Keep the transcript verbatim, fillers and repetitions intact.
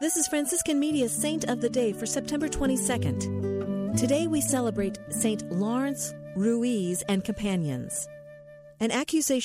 This is Franciscan Media's Saint of the Day for September twenty-second. Today we celebrate Saint Lawrence, Ruiz, and companions. An accusation